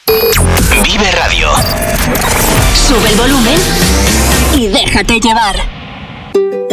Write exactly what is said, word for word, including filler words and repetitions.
Vive Radio. Sube el volumen y déjate llevar.